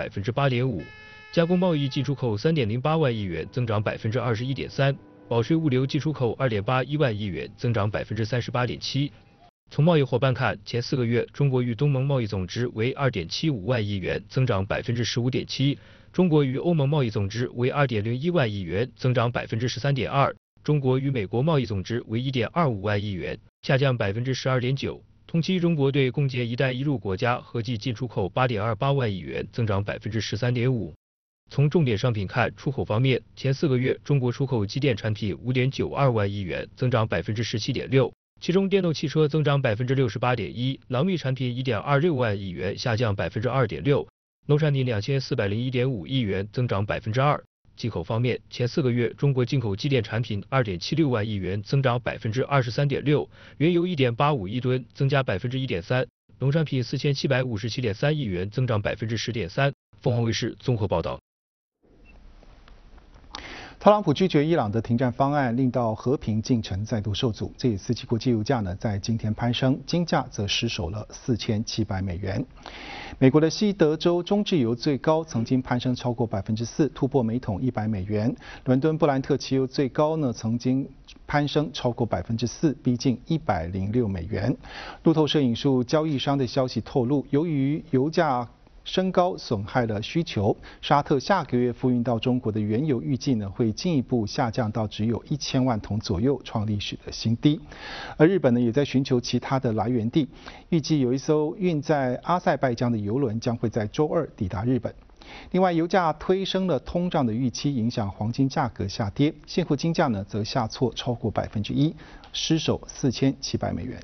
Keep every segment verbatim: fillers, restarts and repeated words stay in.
百分之八点五；加工贸易进出口三点零八万亿元，增长百分之二十一点三；保税物流进出口二点八一万亿元，增长百分之三十八点七。从贸易伙伴看，前四个月中国与东盟贸易总值为二点七五万亿元，增长百分之十五点七；中国与欧盟贸易总值为二点零一万亿元，增长百分之十三点二；中国与美国贸易总值为一点二五万亿元，下降百分之十二点九。同期，中国对共建“一带一路”国家合计进出口八点二八万亿元，增长百分之十三点五。从重点商品看，出口方面，前四个月中国出口机电产品五点九二万亿元，增长百分之十七点六。其中，电动汽车增长百分之六十八点一，囊密产品一点二六万亿元，下降百分之二点六；农产品两千四百零一点五亿元，增长百分之二。进口方面，前四个月中国进口机电产品二点七六万亿元，增长百分之二十三点六；原油一点八五亿吨，增加百分之一点三；农产品四千七百五十七点三亿元，增长百分之十点三。凤凰卫视综合报道。 特朗普拒绝伊朗的停战方案，令到和平进程再度受阻。这也刺激国际油价呢在今天攀升，金价则失守了四千七百美元。美国的西德州中质油最高曾经攀升超过百分之四，突破每桶一百美元。伦敦布兰特期油最高呢曾经攀升超过百分之四，逼近一百零六美元。路透社引述交易商的消息透露，由于油价升高损害了需求，沙特下个月付运到中国的原油预计呢会进一步下降到只有一千万桶左右，创历史的新低。而日本呢也在寻求其他的来源地，预计有一艘运在阿塞拜疆的油轮将会在周二抵达日本。另外，油价推升了通胀的预期，影响黄金价格下跌，现货金价呢则下挫超过百分之一，失守四千七百美元。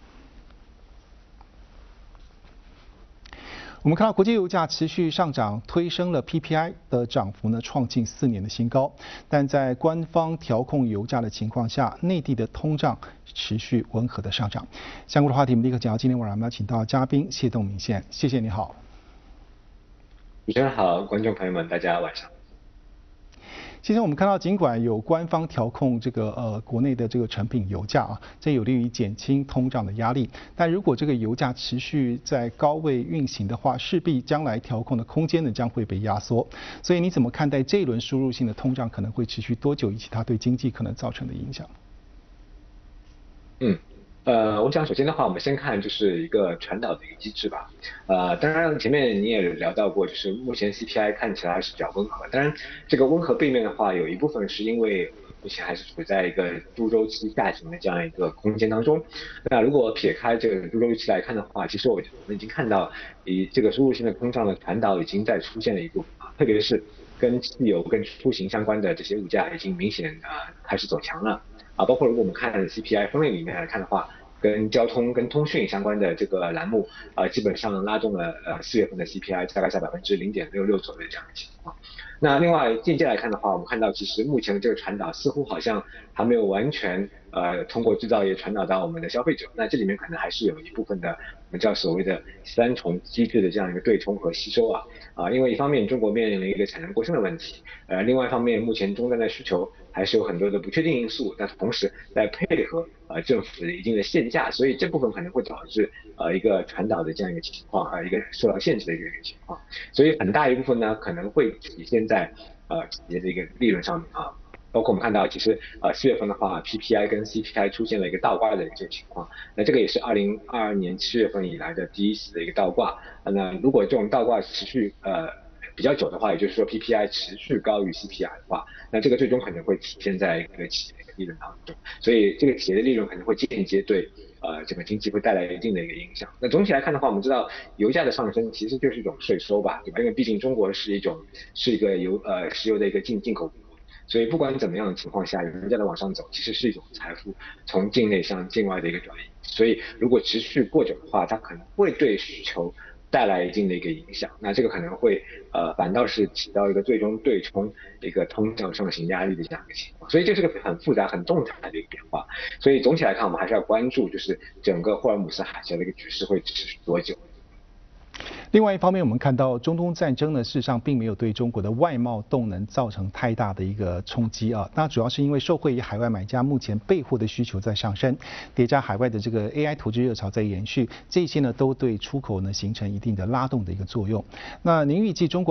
我们看到国际油价持续上涨，推升了 P P I 的涨幅呢创近四年的新高。但在官方调控油价的情况下，内地的通胀持续温和的上涨。相关的话题我们立刻讲到，今天晚上我们要请到嘉宾谢栋明先，谢谢你好。 主持人好，观众朋友们，大家晚上。 其实我们看到，尽管有官方调控这个呃国内的这个成品油价啊，这有利于减轻通胀的压力。但如果这个油价持续在高位运行的话，势必将来调控的空间呢将会被压缩。所以你怎么看待这一轮输入性的通胀可能会持续多久，以及它对经济可能造成的影响？ 嗯。呃，我想首先的话，我们先看就是一个传导的一个机制吧。呃，当然前面你也聊到过，就是目前 C P I 看起来是比较温和。当然，这个温和背面的话，有一部分是因为目前还是处在一个猪周期下行的这样一个空间当中。那如果撇开这个猪周期来看的话，其实我们已经看到，以这个输入性的通胀的传导已经在出现了一部分啊，特别是跟汽油、跟出行相关的这些物价已经明显啊、呃、开始走强了。啊，包括如果我们看 C P I 分类里面来看的话，跟交通、跟通讯相关的这个栏目，呃，基本上拉动了呃四月份的 C P I 大概在百分之零点六六左右的这样的情况。那另外间接来看的话，我们看到其实目前的这个传导似乎好像还没有完全呃通过制造业传导到我们的消费者。那这里面可能还是有一部分的我们叫所谓的三重机制的这样一个对冲和吸收啊啊，因为一方面中国面临了一个产能过剩的问题，呃，另外一方面目前终端的需求还是有很多的不确定因素，但同时在配合呃政府的一定的限价，所以这部分可能会导致呃一个传导的这样一个情况啊，一个受到限制的一个情况，所以很大一部分呢可能会体现在呃企业的一个利润上面啊。包括我们看到，其实呃四月份的话 ，P P I 跟 C P I 出现了一个倒挂的这个情况，那这个也是二零二二年七月份以来的第一次的一个倒挂。那如果这种倒挂持续呃比较久的话，也就是说 P P I 持续高于 C P I 的话，那这个最终可能会体现在一个企业的利润当中，所以这个企业的利润可能会间接对呃整个经济会带来一定的一个影响。那总体来看的话，我们知道油价的上升其实就是一种税收吧，对吧？因为毕竟中国是一种是一个油呃石油的一个进进口国。所以不管怎么样的情况下，油价的往上走，其实是一种财富从境内向境外的一个转移。所以如果持续过久的话，它可能会对需求带来一定的一个影响。那这个可能会呃反倒是起到一个最终对冲一个通胀上行压力的这样一个情况。所以这是个很复杂、很动态的一个变化。所以总体来看，我们还是要关注，就是整个霍尔姆斯海峡的一个局势会持续多久。 另外一方面，我们看到中东战争呢，事实上并没有对中国的外贸动能造成太大的一个冲击啊。那主要是因为受惠于海外买家目前备货的需求在上升，叠加海外的这个 A I 投资热潮在延续，这些呢都对出口呢形成一定的拉动的一个作用。那您预计中国